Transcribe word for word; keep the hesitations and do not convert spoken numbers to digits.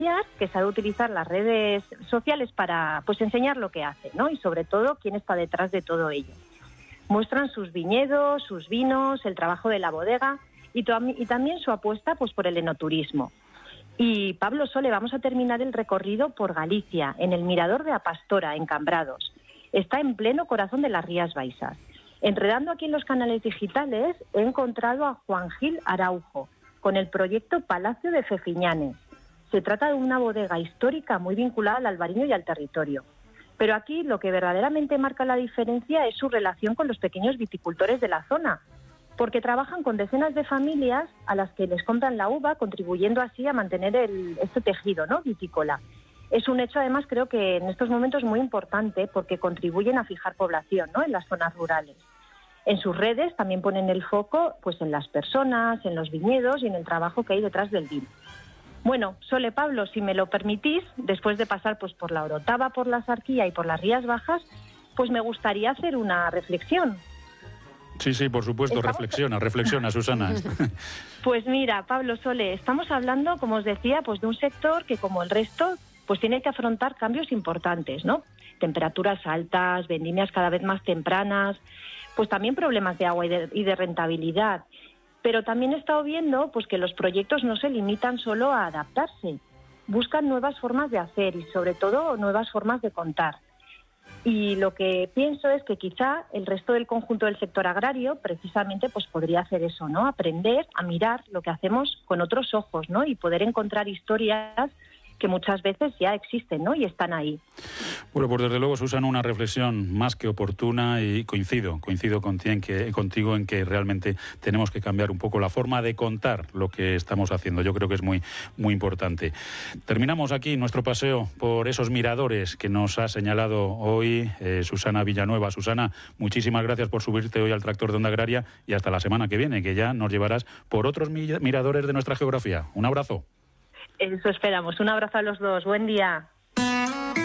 que sabe utilizar las redes sociales para pues enseñar lo que hace, ¿no? Y sobre todo quién está detrás de todo ello. Muestran sus viñedos, sus vinos, el trabajo de la bodega y, to- y también su apuesta pues por el enoturismo. Y Pablo Sole, vamos a terminar el recorrido por Galicia, en el Mirador de A Pastora, en Cambrados. Está en pleno corazón de las Rías Baixas. Enredando aquí en los canales digitales, he encontrado a Juan Gil Araujo, con el proyecto Palacio de Fefiñanes. Se trata de una bodega histórica muy vinculada al albariño y al territorio. Pero aquí lo que verdaderamente marca la diferencia es su relación con los pequeños viticultores de la zona, porque trabajan con decenas de familias a las que les compran la uva, contribuyendo así a mantener el, este tejido, ¿no?, vitícola. Es un hecho, además, creo que en estos momentos muy importante, porque contribuyen a fijar población, ¿no?, en las zonas rurales. En sus redes también ponen el foco pues en las personas, en los viñedos y en el trabajo que hay detrás del vino. Bueno, Sole, Pablo, si me lo permitís, después de pasar pues por la Orotava, por la Sarquía y por las Rías Bajas, pues me gustaría hacer una reflexión. Sí, sí, por supuesto, ¿Estamos? reflexiona, reflexiona, Susana. Pues mira, Pablo, Sole, estamos hablando, como os decía, pues de un sector que, como el resto, pues tiene que afrontar cambios importantes, ¿no? Temperaturas altas, vendimias cada vez más tempranas, pues también problemas de agua y de, y de rentabilidad. Pero también he estado viendo pues que los proyectos no se limitan solo a adaptarse, buscan nuevas formas de hacer y sobre todo nuevas formas de contar. Y lo que pienso es que quizá el resto del conjunto del sector agrario precisamente pues podría hacer eso, ¿no? Aprender a mirar lo que hacemos con otros ojos, ¿no? Y poder encontrar historias que muchas veces ya existen, ¿no?, y están ahí. Bueno, pues desde luego, Susana, una reflexión más que oportuna, y coincido, coincido contigo en, que, contigo en que realmente tenemos que cambiar un poco la forma de contar lo que estamos haciendo. Yo creo que es muy, muy importante. Terminamos aquí nuestro paseo por esos miradores que nos ha señalado hoy eh, Susana Villanueva. Susana, muchísimas gracias por subirte hoy al tractor de Onda Agraria y hasta la semana que viene, que ya nos llevarás por otros miradores de nuestra geografía. Un abrazo. Eso esperamos. Un abrazo a los dos. Buen día.